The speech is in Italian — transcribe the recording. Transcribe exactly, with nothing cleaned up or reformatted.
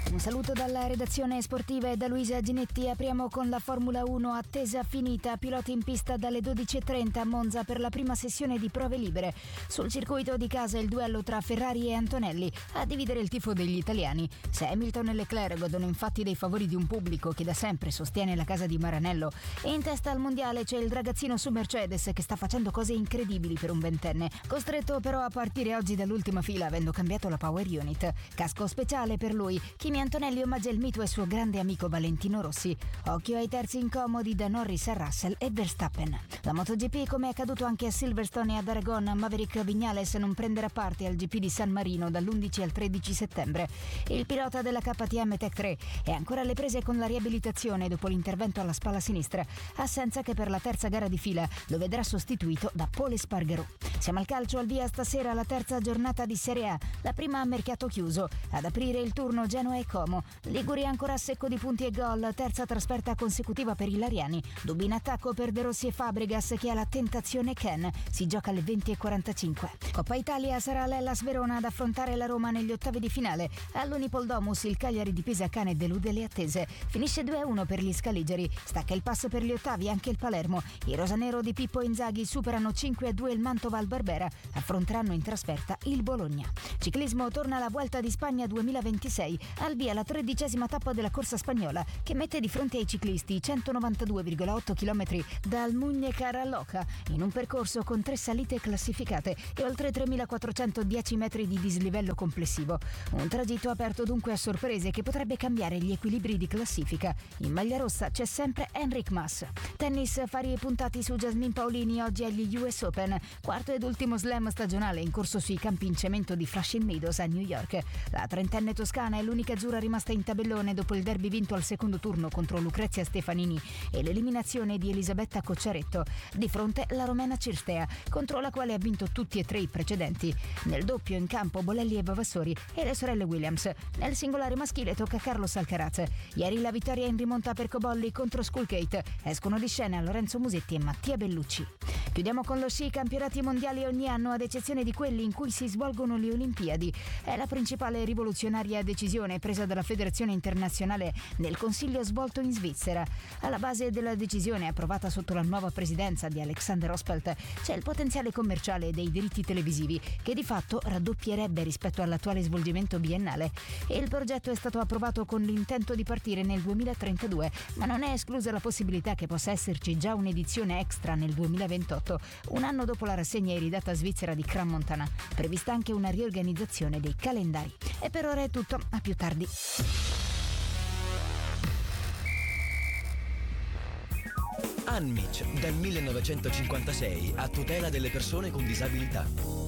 Un saluto dalla redazione sportiva e da Luisa Ginetti. Apriamo con la Formula uno attesa finita. Piloti in pista dalle dodici e trenta a Monza per la prima sessione di prove libere. Sul circuito di casa il duello tra Ferrari e Antonelli a dividere il tifo degli italiani. Se Hamilton e Leclerc godono infatti dei favori di un pubblico che da sempre sostiene la casa di Maranello, e in testa al mondiale c'è il ragazzino su Mercedes che sta facendo cose incredibili per un ventenne, costretto però a partire oggi dall'ultima fila avendo cambiato la power unit. Casco speciale per lui. Kimi Antonelli omaggia il mito e suo grande amico Valentino Rossi. Occhio ai terzi incomodi da Norris a Russell e Verstappen. La MotoGP, come è accaduto anche a Silverstone e ad Aragon, Maverick Viñales non prenderà parte al G P di San Marino dall'undici al tredici settembre. Il pilota della K T M Tech tre è ancora alle prese con la riabilitazione dopo l'intervento alla spalla sinistra, assenza che per la terza gara di fila lo vedrà sostituito da Pole Espargaró. Siamo al calcio, al via stasera la terza giornata di Serie A, la prima a mercato chiuso. Ad aprire il turno Genoa e Como. Liguri ancora a secco di punti e gol, terza trasferta consecutiva per i Lariani. Dubbi in attacco per De Rossi e Fabregas che ha la tentazione Ken. Si gioca alle venti e quarantacinque. Coppa Italia sarà l'Hellas Verona ad affrontare la Roma negli ottavi di finale. All'Unipol Domus il Cagliari di Pisa Cane delude le attese. Finisce due a uno per gli scaligeri. Stacca il passo per gli ottavi anche il Palermo. I rosanero di Pippo Inzaghi superano cinque a due il Mantova al Barbera. Affronteranno in trasferta il Bologna. Ciclismo, torna la Vuelta di Spagna duemilaventisei. Al via la tredicesima tappa della corsa spagnola che mette di fronte ai ciclisti i centonovantadue virgola otto chilometri dal Muñecar a Loca, in un percorso con tre salite classificate e oltre tremilaquattrocentodieci metri di dislivello complessivo. Un tragitto aperto dunque a sorprese che potrebbe cambiare gli equilibri di classifica. In maglia rossa c'è sempre Enric Mas. Tennis, fari e puntati su Jasmine Paolini oggi agli U S Open, quarto ed ultimo slam stagionale in corso sui campi in cemento di Flushing Meadows a New York. La trentenne toscana è l'unica azzurra rimasta in tabellone dopo il derby vinto al secondo turno contro Lucrezia Stefanini e l'eliminazione di Elisabetta Cocciaretto. Di fronte la romena Cirstea, contro la quale ha vinto tutti e tre i precedenti. Nel doppio in campo Bolelli e Vavassori e le sorelle Williams. Nel singolare maschile tocca a Carlos Alcaraz. Ieri la vittoria in rimonta per Cobolli contro Skullgate. Escono di scena Lorenzo Musetti e Mattia Bellucci. Chiudiamo con lo sci. I campionati mondiali ogni anno, ad eccezione di quelli in cui si svolgono le Olimpiadi. È la principale rivoluzionaria decisione presa dalla Federazione Internazionale nel Consiglio svolto in Svizzera. Alla base della decisione, approvata sotto la nuova presidenza di Alexander Ospelt, c'è il potenziale commerciale dei diritti televisivi, che di fatto raddoppierebbe rispetto all'attuale svolgimento biennale. E il progetto è stato approvato con l'intento di partire nel duemilatrentadue, ma non è esclusa la possibilità che possa esserci già un'edizione extra nel duemilaventotto, un anno dopo la rassegna iridata svizzera di Crans-Montana. Prevista anche una riorganizzazione dei calendari. E per ora è tutto, a più tardi. Anmic, dal millenovecentocinquantasei a tutela delle persone con disabilità.